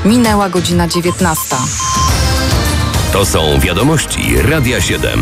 Minęła godzina 19. To są wiadomości Radia 7.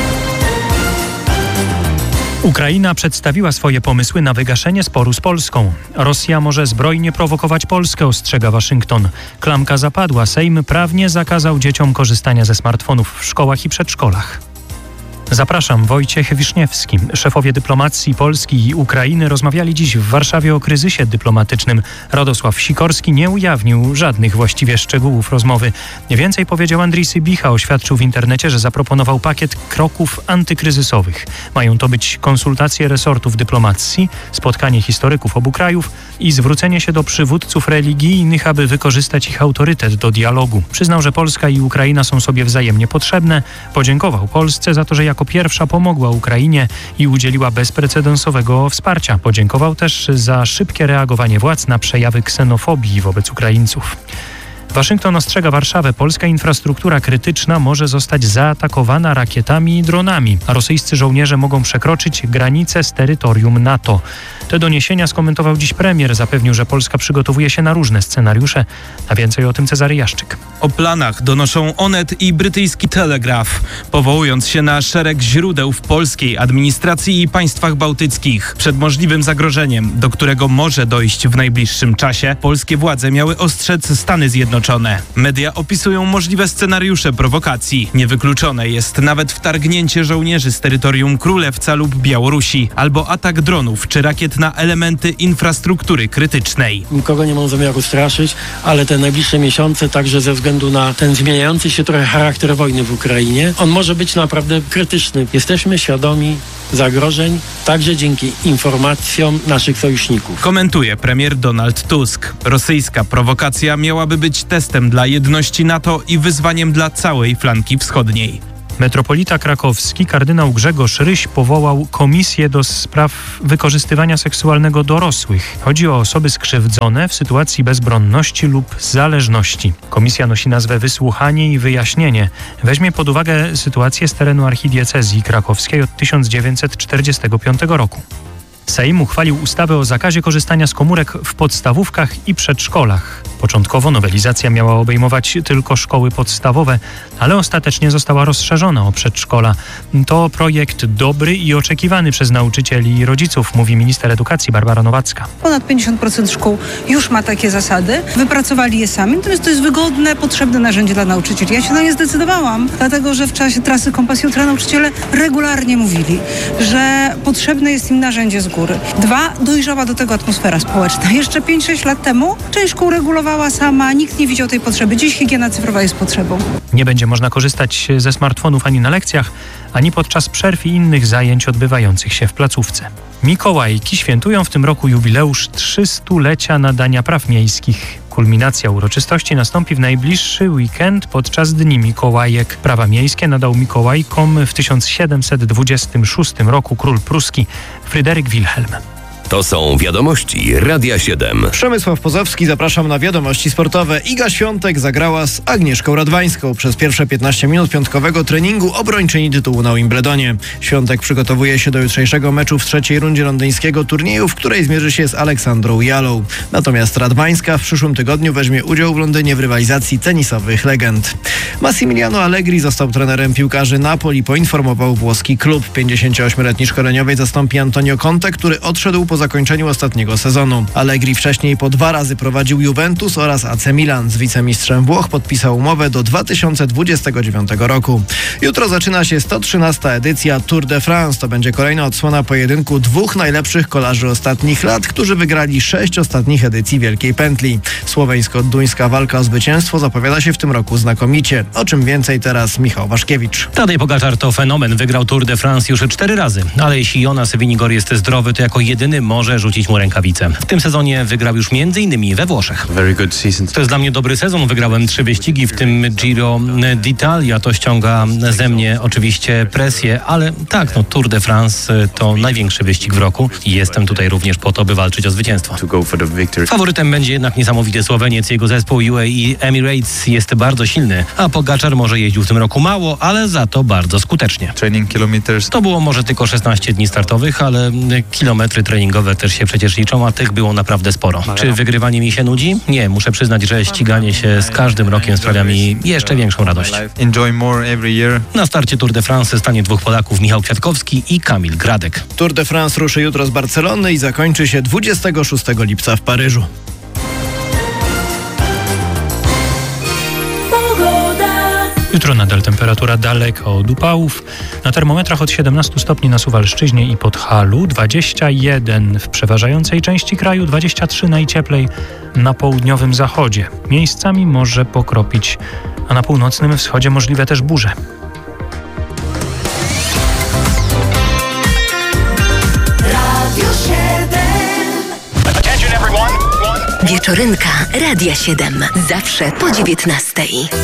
Ukraina przedstawiła swoje pomysły na wygaszenie sporu z Polską. Rosja może zbrojnie prowokować Polskę, ostrzega Waszyngton. Klamka zapadła. Sejm prawnie zakazał dzieciom korzystania ze smartfonów w szkołach i przedszkolach. Zapraszam, Wojciech Wiszniewski. Szefowie dyplomacji Polski i Ukrainy rozmawiali dziś w Warszawie o kryzysie dyplomatycznym. Radosław Sikorski nie ujawnił żadnych właściwie szczegółów rozmowy. Więcej powiedział Andrii Sybicha, oświadczył w internecie, że zaproponował pakiet kroków antykryzysowych. Mają to być konsultacje resortów dyplomacji, spotkanie historyków obu krajów i zwrócenie się do przywódców religijnych, aby wykorzystać ich autorytet do dialogu. Przyznał, że Polska i Ukraina są sobie wzajemnie potrzebne. Podziękował Polsce za to, że jako pierwsza pomogła Ukrainie i udzieliła bezprecedensowego wsparcia. Podziękował też za szybkie reagowanie władz na przejawy ksenofobii wobec Ukraińców. Waszyngton ostrzega Warszawę. Polska infrastruktura krytyczna może zostać zaatakowana rakietami i dronami, a rosyjscy żołnierze mogą przekroczyć granice z terytorium NATO. Te doniesienia skomentował dziś premier. Zapewnił, że Polska przygotowuje się na różne scenariusze. A więcej o tym Cezary Jaszczyk. O planach donoszą Onet i brytyjski Telegraph, powołując się na szereg źródeł w polskiej administracji i państwach bałtyckich. Przed możliwym zagrożeniem, do którego może dojść w najbliższym czasie, polskie władze miały ostrzec Stany Zjednoczone. Media opisują możliwe scenariusze prowokacji. Niewykluczone jest nawet wtargnięcie żołnierzy z terytorium Królewca lub Białorusi, albo atak dronów czy rakiet na elementy infrastruktury krytycznej. Nikogo nie mam zamiaru straszyć, ale te najbliższe miesiące, także ze względu na ten zmieniający się trochę charakter wojny w Ukrainie, on może być naprawdę krytyczny. Jesteśmy świadomi zagrożeń, także dzięki informacjom naszych sojuszników. Komentuje premier Donald Tusk. Rosyjska prowokacja miałaby być testem dla jedności NATO i wyzwaniem dla całej flanki wschodniej. Metropolita krakowski kardynał Grzegorz Ryś powołał komisję do spraw wykorzystywania seksualnego dorosłych. Chodzi o osoby skrzywdzone w sytuacji bezbronności lub zależności. Komisja nosi nazwę Wysłuchanie i Wyjaśnienie. Weźmie pod uwagę sytuację z terenu archidiecezji krakowskiej od 1945 roku. Sejm uchwalił ustawę o zakazie korzystania z komórek w podstawówkach i przedszkolach. Początkowo nowelizacja miała obejmować tylko szkoły podstawowe, ale ostatecznie została rozszerzona o przedszkola. To projekt dobry i oczekiwany przez nauczycieli i rodziców, mówi minister edukacji Barbara Nowacka. Ponad 50% szkół już ma takie zasady. Wypracowali je sami, natomiast to jest wygodne, potrzebne narzędzie dla nauczycieli. Ja się na nie zdecydowałam, dlatego że w czasie trasy Kompas Jutra nauczyciele regularnie mówili, że potrzebne jest im narzędzie z góry. 2. Dojrzała do tego atmosfera społeczna. Jeszcze 5-6 lat temu część szkół regulowała sama, nikt nie widział tej potrzeby. Dziś higiena cyfrowa jest potrzebą. Nie będzie można korzystać ze smartfonów ani na lekcjach, ani podczas przerw i innych zajęć odbywających się w placówce. Mikołajki świętują w tym roku jubileusz 300-lecia nadania praw miejskich. Kulminacja uroczystości nastąpi w najbliższy weekend podczas Dni Mikołajek. Prawa miejskie nadał Mikołajkom w 1726 roku król pruski Fryderyk Wilhelm. To są wiadomości Radia 7. Przemysław Pozowski, zapraszam na wiadomości sportowe. Iga Świątek zagrała z Agnieszką Radwańską przez pierwsze 15 minut piątkowego treningu obrończyni tytułu na Wimbledonie. Świątek przygotowuje się do jutrzejszego meczu w trzeciej rundzie londyńskiego turnieju, w której zmierzy się z Aleksandrą Jalą. Natomiast Radwańska w przyszłym tygodniu weźmie udział w Londynie w rywalizacji tenisowych legend. Massimiliano Allegri został trenerem piłkarzy Napoli, poinformował włoski klub. 58-letni szkoleniowiec zastąpi Antonio Conte, który odszedł po zakończeniu ostatniego sezonu. Allegri wcześniej po 2 razy prowadził Juventus oraz AC Milan. Z wicemistrzem Włoch podpisał umowę do 2029 roku. Jutro zaczyna się 113. edycja Tour de France. To będzie kolejna odsłona pojedynku 2 najlepszych kolarzy ostatnich lat, którzy wygrali 6 ostatnich edycji Wielkiej Pętli. Słoweńsko-duńska walka o zwycięstwo zapowiada się w tym roku znakomicie. O czym więcej teraz Michał Waszkiewicz. Tadej Pogaczar to fenomen. Wygrał Tour de France już 4 razy. Ale jeśli Jonas Vingegaard jest zdrowy, to jako jedyny może rzucić mu rękawicę. W tym sezonie wygrał już m.in. we Włoszech. To jest dla mnie dobry sezon. Wygrałem 3 wyścigi, w tym Giro d'Italia. To ściąga ze mnie oczywiście presję, ale tak, Tour de France to największy wyścig w roku i jestem tutaj również po to, by walczyć o zwycięstwo. Faworytem będzie jednak niesamowity Słoweniec. Jego zespół UAE Emirates jest bardzo silny, a Pogaczar może jeździł w tym roku mało, ale za to bardzo skutecznie. To było może tylko 16 dni startowych, ale kilometry treningowe drogowe też się przecież liczą, a tych było naprawdę sporo. Czy wygrywanie mi się nudzi? Nie, muszę przyznać, że ściganie się z każdym rokiem sprawia mi jeszcze większą radość. Na starcie Tour de France stanie dwóch Polaków, Michał Kwiatkowski i Kamil Gradek. Tour de France ruszy jutro z Barcelony i zakończy się 26 lipca w Paryżu. Jutro nadal temperatura daleko od upałów. Na termometrach od 17 stopni na Suwalszczyźnie i Podhalu, 21 w przeważającej części kraju, 23 najcieplej na południowym zachodzie. Miejscami może pokropić, a na północnym wschodzie możliwe też burze. Wieczorynka Radia 7. Zawsze po 19:00.